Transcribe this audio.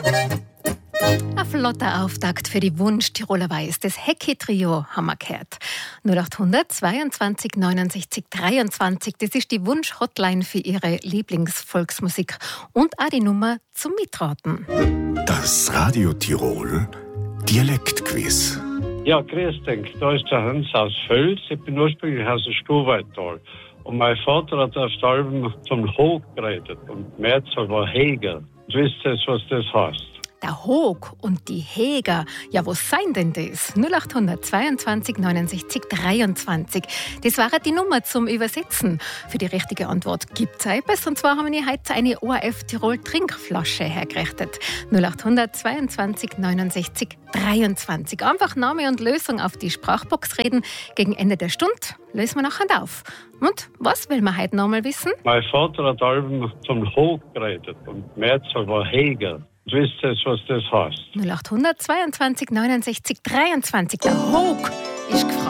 Ein flotter Auftakt für die Wunsch-Tiroler Weiß. Das Hecki-Trio haben wir gehört. 0800 22 69 23. Das ist die Wunsch-Hotline für Ihre Lieblingsvolksmusik. Und auch die Nummer zum Mitraten. Das Radio Tirol Dialektquiz. Ja, grüß dich. Da ist der Hans aus Völs. Ich bin ursprünglich aus dem Stuhlwaldtal. Und mein Vater hat auf der Alben zum Hoch geredet. Und Mehrzahl war Heger. Und wisst ihr, was das heißt? Der Hoog und die Heger. Ja, was sein denn das? 0800 22 69 23. Das war die Nummer zum Übersetzen. Für die richtige Antwort gibt's etwas. Und zwar haben wir heute eine ORF Tirol Trinkflasche hergerichtet. 0800 22 69 23. Einfach Name und Lösung auf die Sprachbox reden. Gegen Ende der Stunde lösen wir nachher auf. Und was will man heute noch mal wissen? Mein Vater hat Alben zum Hoch geredet. Und Mehrzahl war Heger. Wisst ihr, was das heißt? 0800 22 69 23. Der Hoog ist gefragt.